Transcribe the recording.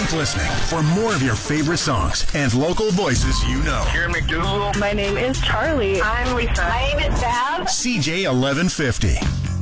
Keep listening for more of your favorite songs and local voices you know. Karen McDougal. My name is Charlie. I'm Lisa. My name is Val. CJ 1150.